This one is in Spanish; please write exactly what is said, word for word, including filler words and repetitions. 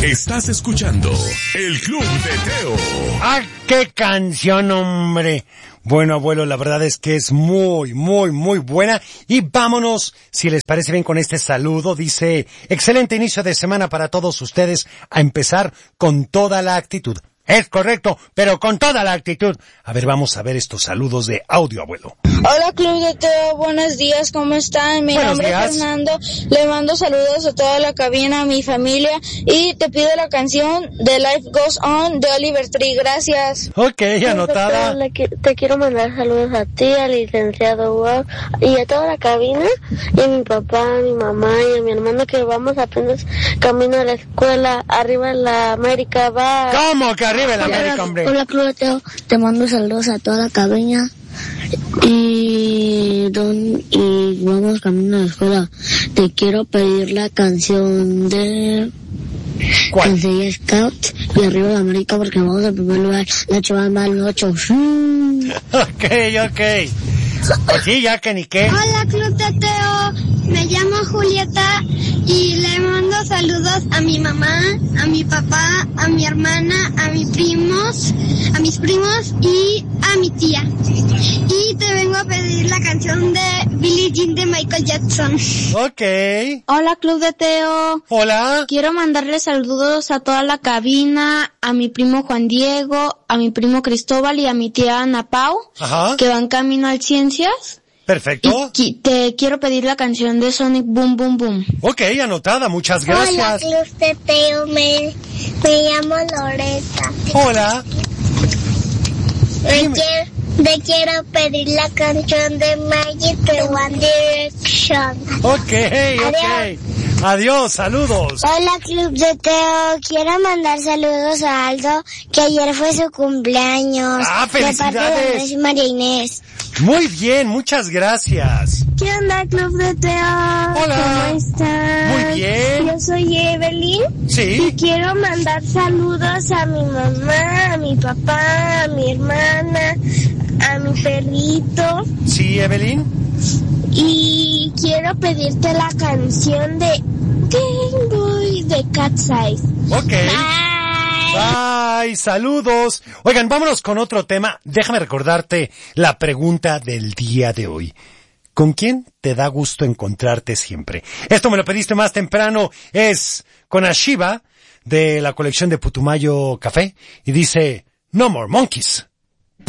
Estás escuchando El Club de Teo. ¡Ah, qué canción, hombre! Bueno, abuelo, la verdad es que es muy, muy, muy buena. Y vámonos, si les parece bien, con este saludo. Dice, excelente inicio de semana para todos ustedes, a empezar con toda la actitud. Es correcto, pero con toda la actitud. A ver, vamos a ver estos saludos de audio, abuelo. Hola, Club de Teo, buenos días, ¿cómo están? Mi Buenos nombre días. es Fernando, le mando saludos a toda la cabina, a mi familia, y te pido la canción de Life Goes On de Oliver Tree, gracias. Ok, anotada. Le qui- Te quiero mandar saludos a ti, al licenciado Wow, y a toda la cabina, y a mi papá, a mi mamá, y a mi hermano, que vamos apenas camino a la escuela, arriba en la América, va. ¿Cómo que arriba el América, hombre? Hola, Club de Teo, te mando saludos a toda la cabina, y, don, y vamos camino a la escuela. Te quiero pedir la canción de... ¿Cuál? Conseguí Scout y arriba de América, porque vamos en primer lugar, la chavanda al ocho. Ok, ok. Pues sí, ya que ni qué. Hola, Club de Teo, me llamo Julieta y le mando saludos a mi mamá, a mi papá, a mi hermana, a mis primos, a mis primos y a mi tía. Y te vengo a pedir la canción de Billie Jean de Michael Jackson. Ok. Hola, Club de Teo. Hola. Quiero mandarle saludos a toda la cabina, a mi primo Juan Diego, a mi primo Cristóbal y a mi tía Ana Pau, Ajá. que van camino al Ciencias. Perfecto. Y qui- te quiero pedir la canción de Sonic Boom Boom Boom. Ok, anotada, muchas Hola, gracias. Club de Teo, me, me llamo Loreta. Hola. Me Dime. quiero, te quiero pedir la canción de Magic de One Direction. Ok, ok. Adiós. Adiós, saludos. Hola, Club de Teo. Quiero mandar saludos a Aldo, que ayer fue su cumpleaños. Ah, De parte de felicidades. Andrés y María Inés. Muy bien, muchas gracias. ¿Qué onda, Club de Teo? Hola. ¿Cómo están? Muy bien. Yo soy Evelyn. Sí. Y quiero mandar saludos a mi mamá, a mi papá, a mi hermana, a mi perrito. Sí, Evelyn. Y quiero pedirte la canción de Game Boy de Cat Size. Ok. Bye. Bye, saludos. Oigan, vámonos con otro tema. Déjame recordarte la pregunta del día de hoy. ¿Con quién te da gusto encontrarte siempre? Esto me lo pediste más temprano. Es con Ashiva, de la colección de Putumayo Café. Y dice, No More Monkeys.